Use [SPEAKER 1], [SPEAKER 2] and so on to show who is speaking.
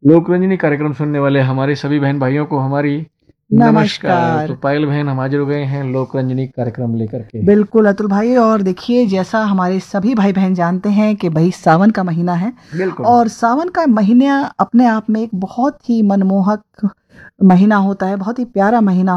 [SPEAKER 1] लोकरंजनी कार्यक्रम सुनने वाले हमारे सभी बहन भाइयों को हमारी नमस्कार। तो पायल बहन हम हाजिर हो गए हैं लोकरंजनी कार्यक्रम लेकर के।
[SPEAKER 2] बिल्कुल अतुल भाई, और देखिए जैसा हमारे सभी भाई बहन जानते हैं कि भाई सावन का महीना है,
[SPEAKER 1] बिल्कुल।
[SPEAKER 2] और सावन का महीना अपने आप में एक बहुत ही मनमोहक महीना होता है, बहुत ही प्यारा महीना